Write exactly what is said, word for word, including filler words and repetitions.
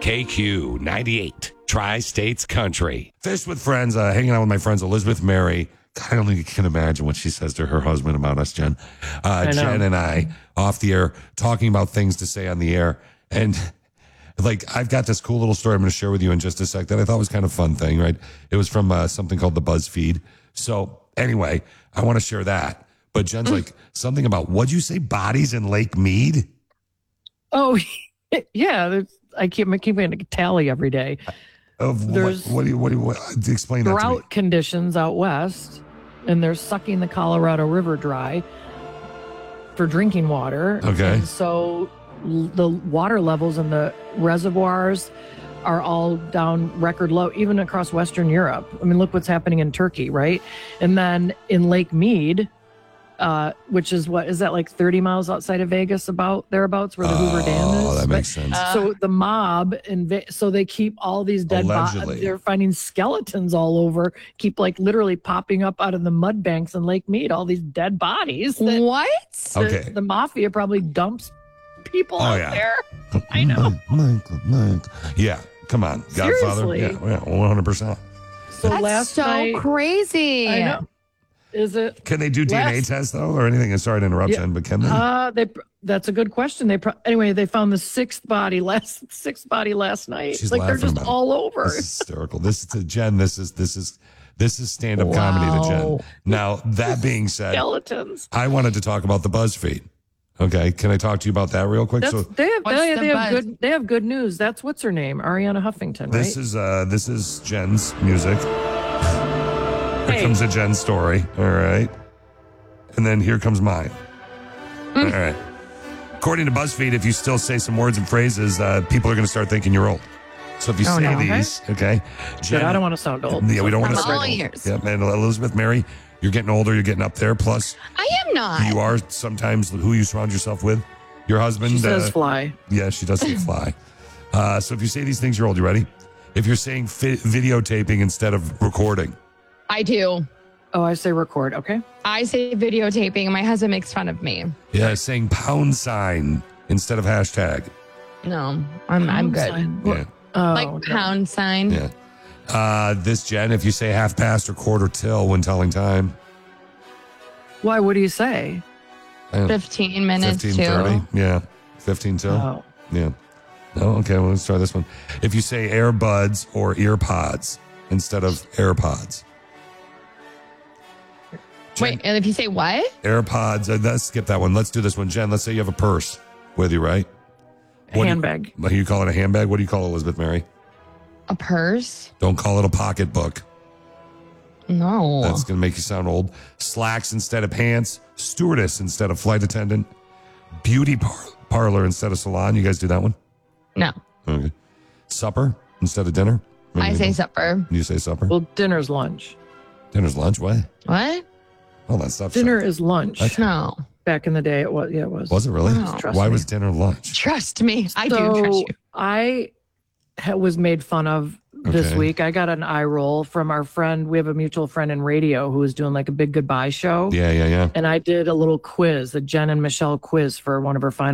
K Q ninety-eight, Tri-States Country. Fish with friends, uh, hanging out with my friends, Elizabeth Mary. God, I only can imagine what she says to her husband about us, Jen. Uh, Jen and I, off the air, talking about things to say on the air. And like, I've got this cool little story I'm going to share with you in just a sec that I thought was kind of a fun thing, right? It was from uh, something called the BuzzFeed. So anyway, I want to share that. But Jen's like, something about, what'd you say, bodies in Lake Mead? Oh, yeah. I keep, I keep getting a tally every day. Of what, what do you, what do you, what, explain that to me. Drought conditions out west, and they're sucking the Colorado River dry for drinking water. Okay. And so the water levels in the reservoirs are all down record low, even across Western Europe. I mean, look what's happening in Turkey, right? And then in Lake Mead, uh, which is what, is that like thirty miles outside of Vegas, about thereabouts where the Hoover Dam is? Oh, that makes but, sense. Uh, so the mob, in Ve- so they keep all these dead bodies. They're finding skeletons all over, keep like literally popping up out of the mud banks in Lake Mead, all these dead bodies. That What? The, Okay. The mafia probably dumps people Oh, out yeah. there. I know. Michael, Michael. Yeah, come on. Godfather. Seriously. Yeah, yeah, one hundred percent. So That's last so night, crazy. I know. Is it? Can they do D N A Last- tests, though, or anything? Sorry to interrupt, Yeah. Jen, but can they? Uh, they. That's a good question. They pro- anyway. They found the sixth body last sixth body last night. She's like they're laughing just about it. all over. This is hysterical. This is to Jen. This is this is this is stand-up comedy to Wow. Jen. Now, that being said, Skeletons. I wanted to talk about the BuzzFeed. Okay, can I talk to you about that real quick? That's, so they have What's they, the they have buzz? good they have good news. That's what's her name, Ariana Huffington, this right? is uh this is Jen's music. Here Hey. comes a Jen story. All right, and then here comes mine. Mm. All right. According to BuzzFeed, if you still say some words and phrases, uh, people are going to start thinking you're old. So if you Oh, say no. these, okay? Good, I don't want to sound old. Yeah, we don't want to I'm sound all old. ears. Yeah, and Elizabeth Mary, you're getting older. You're getting up there. Plus, I am not. you are sometimes who you surround yourself with. Your husband. She says uh, fly. Yeah, she does say fly. Uh, so if you say these things, you're old. You ready? If you're saying fi- videotaping instead of recording. I do. Oh, I say record. Okay. I say videotaping, and my husband makes fun of me. Yeah, saying pound sign instead of hashtag. No, I'm I'm good. Sign. Yeah. Oh, Like no. pound sign. Yeah. Uh, this, Jen, if you say half past or quarter till when telling time. Why? What do you say? I don't- Fifteen minutes fifteen too. thirty. Yeah. fifteen till. Oh. Yeah. No, okay, well, let's try this one. If you say earbuds or earpods instead of AirPods. Wait, and if you say what? AirPods, uh, let's skip that one. Let's do this one. Jen, let's say you have a purse with you, right? What do you- Handbag. Like you call it a handbag? What do you call it, Elizabeth Mary? A purse? Don't call it a pocketbook. No. That's going to make you sound old. Slacks instead of pants. Stewardess instead of flight attendant. Beauty par- parlor instead of salon. You guys do that one? no. Okay. Supper instead of dinner. I Maybe say you- supper. You say supper? Well, dinner's lunch. Dinner's lunch. What? What? Oh, that's stuff. Dinner is lunch. Okay. No. Back in the day, it was. Yeah, it was. Was it really? No. Trust Why me. was dinner lunch? Trust me. I so do trust you. I ha- was made fun of this Okay. week. I got an eye roll from our friend. We have a mutual friend in radio who was doing like a big goodbye show. Yeah, yeah, yeah. And I did a little quiz, a Jen and Michelle quiz for one of her final.